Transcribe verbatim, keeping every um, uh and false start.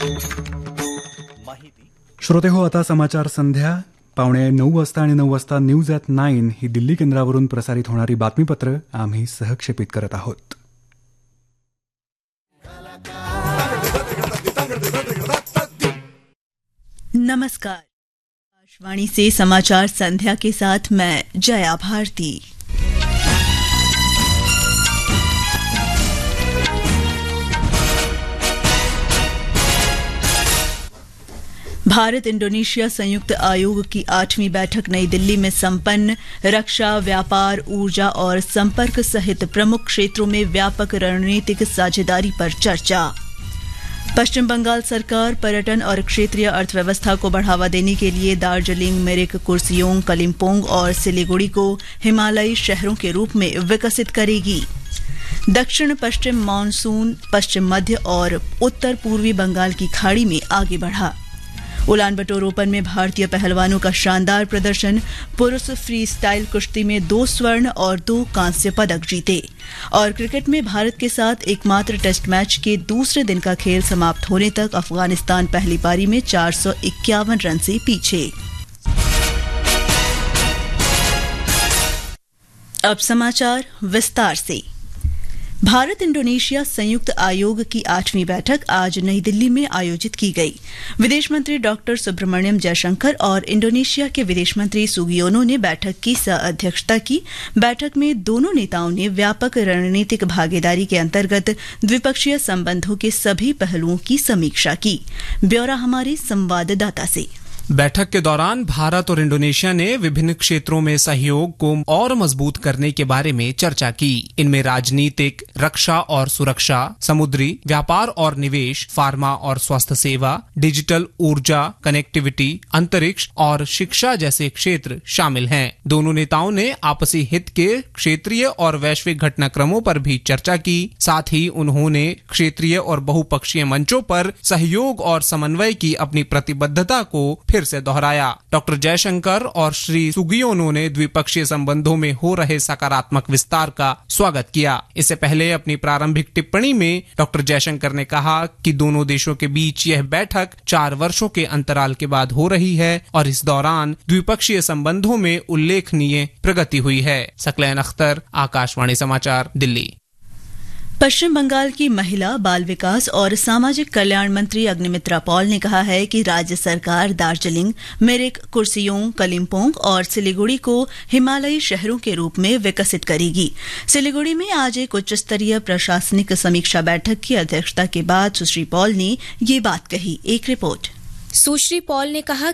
श्रोते हो, आता समाचार संध्या पावणे नऊ वाजता आणि नऊ वाजता न्यूज ॲट नाईन ही दिल्ली केंद्रावरून प्रसारित होणारी बातमीपत्र आम्ही सहक्षेपित करत आहोत. नमस्कार. आकाशवाणी से समाचार संध्या के साथ मैं जया भारती. भारत इंडोनेशिया संयुक्त आयोग की आठवीं बैठक नई दिल्ली में संपन्न. रक्षा, व्यापार, ऊर्जा और संपर्क सहित प्रमुख क्षेत्रों में व्यापक रणनीतिक साझेदारी पर चर्चा. पश्चिम बंगाल सरकार पर्यटन और क्षेत्रीय अर्थव्यवस्था को बढ़ावा देने के लिए दार्जिलिंग, मिरिक, कुर्सियोंग, कलिम्पोंग और सिलीगुड़ी को हिमालयी शहरों के रूप में विकसित करेगी. दक्षिण पश्चिम मानसून पश्चिम मध्य और उत्तर पूर्वी बंगाल की खाड़ी में आगे बढ़ा. उलान बटोर ओपन में भारतीय पहलवानों का शानदार प्रदर्शन. पुरुष फ्री स्टाइल कुश्ती में दो स्वर्ण और दो कांस्य पदक जीते. और क्रिकेट में भारत के साथ एकमात्र टेस्ट मैच के दूसरे दिन का खेल समाप्त होने तक अफगानिस्तान पहली पारी में चार सौ इक्यावन रन से पीछे. अब समाचार विस्तार से. भारत इंडोनेशिया संयुक्त आयोग की आठवीं बैठक आज नई दिल्ली में आयोजित की गई. विदेश मंत्री डॉक्टर सुब्रमण्यम जयशंकर और इंडोनेशिया के विदेश मंत्री सुगियोनो ने बैठक की सह-अध्यक्षता की. बैठक में दोनों नेताओं ने व्यापक रणनीतिक भागीदारी के अंतर्गत द्विपक्षीय संबंधों के सभी पहलुओं की समीक्षा की. ब्यौरा हमारे संवाददाता से. बैठक के दौरान भारत और इंडोनेशिया ने विभिन्न क्षेत्रों में सहयोग को और मजबूत करने के बारे में चर्चा की. इनमें राजनीतिक, रक्षा और सुरक्षा, समुद्री व्यापार और निवेश, फार्मा और स्वास्थ्य सेवा, डिजिटल, ऊर्जा, कनेक्टिविटी, अंतरिक्ष और शिक्षा जैसे क्षेत्र शामिल हैं. दोनों नेताओं ने आपसी हित के क्षेत्रीय और वैश्विक घटनाक्रमों पर भी चर्चा की. साथ ही उन्होंने क्षेत्रीय और बहुपक्षीय मंचों पर सहयोग और समन्वय की अपनी प्रतिबद्धता को फिर से दोहराया. डॉक्टर जयशंकर और श्री सुगियोनो ने द्विपक्षीय संबंधों में हो रहे सकारात्मक विस्तार का स्वागत किया. इससे पहले अपनी प्रारंभिक टिप्पणी में डॉक्टर जयशंकर ने कहा कि दोनों देशों के बीच यह बैठक चार वर्षों के अंतराल के बाद हो रही है और इस दौरान द्विपक्षीय संबंधों में उल्लेखनीय प्रगति हुई है. सकलैन अख्तर, आकाशवाणी समाचार, दिल्ली. पश्चिम बंगाल की महिला, बाल विकास और सामाजिक कल्याण मंत्री अग्निमित्रा पॉल ने कहा है कि राज्य सरकार दार्जिलिंग, मिरिक, कुर्सियोंग, कलिम्पोंग और सिलीगुड़ी को हिमालयी शहरों के रूप में विकसित करेगी. सिलीगुड़ी में आज एक उच्च स्तरीय प्रशासनिक समीक्षा बैठक की अध्यक्षता के बाद सुश्री पॉल ने ये बात कही. एक रिपोर्ट. सुश्री पॉल ने कहा